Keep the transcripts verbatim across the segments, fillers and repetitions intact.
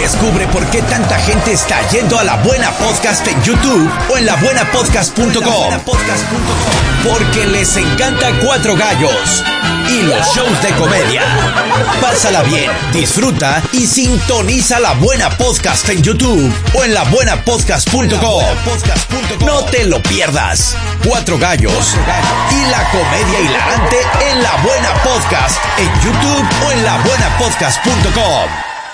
Descubre por qué tanta gente está yendo a La Buena Podcast en YouTube o en la buena podcast punto com. Porque les encanta Cuatro Gallos y los shows de comedia. Pásala bien, disfruta y sintoniza La Buena Podcast en YouTube o en la buena podcast punto com. No te lo pierdas. Cuatro Gallos y la comedia hilarante en La Buena Podcast en YouTube o en la buena podcast punto com.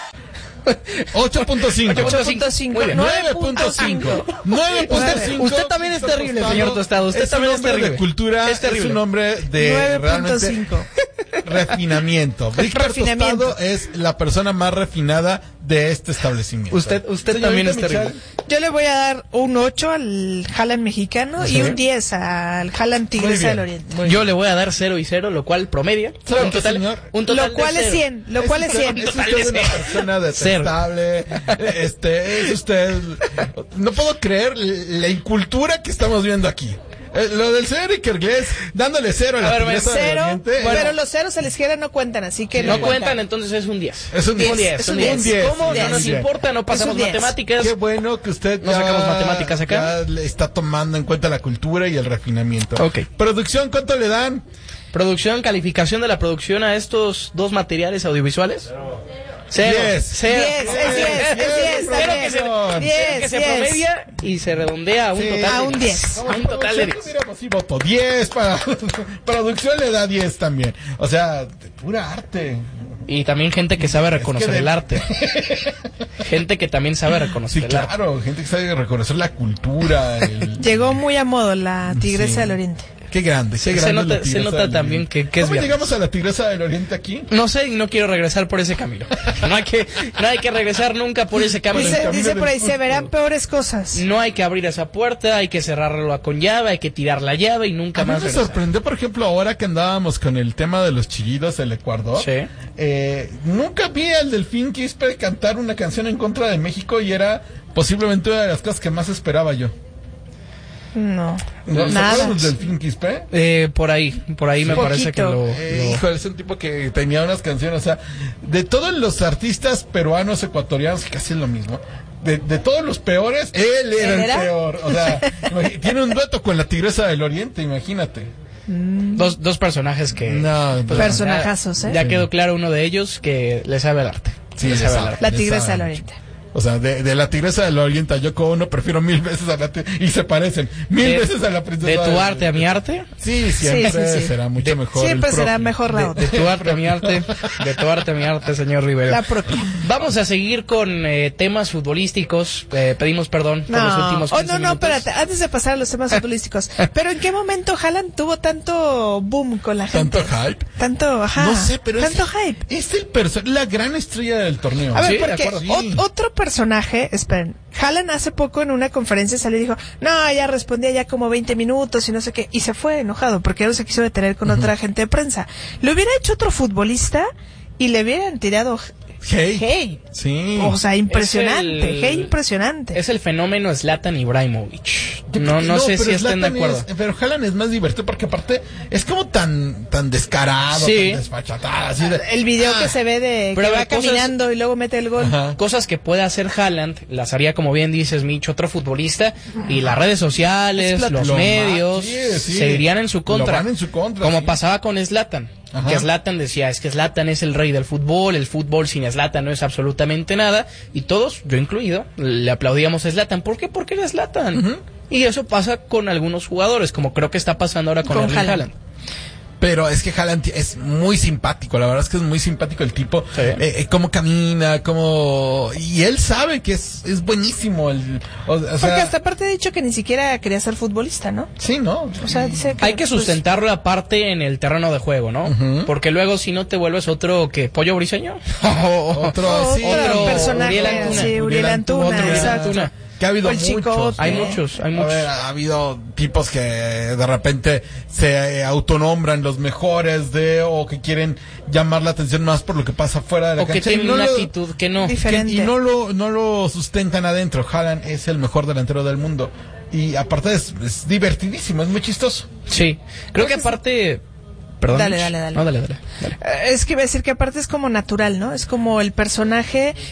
ocho punto cinco. ocho punto cinco. nueve punto cinco. nueve punto cinco. Usted también es terrible, señor Tostado. Usted también es terrible. De cultura, es, es un hombre de nueve punto cinco. Refinamiento. Víctor Refinamiento. Tostado es la persona más refinada de este establecimiento. Usted, usted también es terrible. Michelle. Yo le voy a dar un ocho al Haaland mexicano ¿Sí? y un diez al Haaland Tigresa del Oriente. Yo le voy a dar cero y cero, lo cual promedia. Claro un que total, señor. un total Lo cual de es cero. cien, lo cual es cien. Es usted una persona detestable. Este, es usted. No puedo creer la incultura que estamos viendo aquí. Eh, lo del señor Iker Glies dándole cero a la A ver, Tigresa del Cero, Oriente. pero Bueno, los ceros a la izquierda no cuentan, así que No no, cuentan, entonces es un diez. es un diez, diez. es un un diez. diez. ¿Cómo? un No nos diez. importa, no pasamos diez. matemáticas. Qué bueno que usted ¿No ya, sacamos matemáticas acá? ya le está tomando en cuenta la cultura y el refinamiento. Ok. Producción, ¿cuánto le dan? Producción, calificación de la producción a estos dos materiales audiovisuales. Cero. Diez. Cero. diez, es diez, es diez, Cero que se, señor. que diez, se diez. promedia y se redondea a un Sí. total A de un diez. A un total de diez. Mira, sí voto diez para producción, le da diez también. O sea, de pura arte. Y también gente que sabe reconocer de- el arte. Gente que también sabe reconocer Sí, el arte. claro, gente que sabe reconocer la cultura. el- Llegó muy a modo la Tigresa Sí. del Oriente. Qué grande, qué Se grande. nota- la se Tigresa nota del también Oriente. que- que es ¿Cómo viernes. llegamos a la Tigresa del Oriente aquí? No sé y no quiero regresar por ese camino. No hay que, no hay que regresar nunca por ese camino. Dice, camino dice del por ahí, se fútbol. verán peores cosas. No hay que abrir esa puerta, hay que cerrarla con llave, hay que tirar la llave y nunca A mí más me regresar. sorprendió, por ejemplo, ahora que andábamos con el tema de los chillidos del Ecuador. Sí. Eh, nunca vi al Delfín Quispe cantar una canción en contra de México y era posiblemente una de las cosas que más esperaba yo. No, ¿No? ¿Se nada. acuerdan del Delfín Quispe? Eh, por ahí, por ahí me Poquito. parece que lo... Eh, lo- híjole, es un tipo que tenía unas canciones, o sea, de todos los artistas peruanos, ecuatorianos, que casi es lo mismo, de, de todos los peores, él era ¿Él el era? peor. O sea, imagi- tiene un dueto con la Tigresa del Oriente, imagínate. Dos, dos personajes que... No, pues, Personajazos, ya, ¿eh? ya quedó claro uno de ellos que le sabe el arte. Sí, le le sabe el sabe. arte. La Le Tigresa sabe del mucho. Oriente. O sea, de, de la Tigresa del Oriente a Yoko Ono prefiero mil veces a la ti- y se parecen mil De- veces a la princesa. De tu del- arte a mi arte. Sí, siempre Sí, sí, sí. será mucho mejor. Siempre el será propio. mejor la De, otra. de tu arte a mi arte. De tu arte a mi arte, señor Rivera. La propia. Vamos a seguir con eh, temas futbolísticos. Eh, pedimos perdón por los No, últimos oh, quince no, no, minutos. espérate, antes de pasar a los temas futbolísticos. Pero ¿en qué momento Haaland tuvo tanto boom con la gente? ¿Tanto hype? Tanto, ajá. No sé, pero tanto es, hype. es el perso- la gran estrella del torneo. A ver, Sí, de porque acuerdo. ot- otro personaje, esperen, Haaland hace poco en una conferencia salió y dijo, no, ya respondía ya como veinte minutos y no sé qué, y se fue enojado porque él se quiso detener con otra gente de prensa. Lo hubiera hecho otro futbolista y le hubieran tirado Hey. hey. Sí. O sea, impresionante, Es el- hey, impresionante. Es el fenómeno Zlatan Ibrahimovic. No, no, sé pero si estén de Zlatan acuerdo. es- pero Haaland es más divertido porque aparte es como tan tan descarado, Sí. tan desfachatado, así de- El video Ah, que se ve de Pero que a va ver, cosas- caminando y luego mete el gol. Ajá. Cosas que puede hacer Haaland, las haría como bien dices, Mitch, otro futbolista, y las redes sociales, Es los lo medios, más- sí, sí. se irían en su Lo contra. van en su contra, Como sí. pasaba con Zlatan. Ajá. Que Zlatan decía, es que Zlatan es el rey del fútbol, el fútbol sin Zlatan no es absolutamente nada, y todos, yo incluido, le aplaudíamos a Zlatan. ¿Por qué? Porque era Zlatan. Y eso pasa con algunos jugadores, como creo que está pasando ahora con, Con Erling Haaland. Haaland. Pero es que Haaland es muy simpático, la verdad es que es muy simpático el tipo, Sí. eh, eh, cómo camina, cómo... Y él sabe que es, es buenísimo el... O, o sea, Porque hasta aparte ha dicho que ni siquiera quería ser futbolista, ¿no? Sí, ¿no? O sea, dice que Hay que pues, sustentarlo aparte en el terreno de juego, ¿no? Ujú. Porque luego si no te vuelves otro que pollo briseño. Otro, otro sí, otro personaje, Uriel Antuna. sí, Uriel Antuna, Otro Uriel exacto. Antuna. Que ha habido O el muchos. Chicote. Hay muchos, hay A muchos. ver, ha habido tipos que de repente se eh, autonombran los mejores de o que quieren llamar la atención más por lo que pasa fuera de la O que cancha y tienen no una lo- actitud que no. que- Diferente. y no lo no lo sustentan adentro. Haaland es el mejor delantero del mundo y aparte es, es divertidísimo, es muy chistoso. Sí. Creo que aparte... Perdón. Dale, Mitch. dale, dale. No, dale, dale. dale. Eh, Es que iba a decir que aparte es como natural, ¿no? Es como el personaje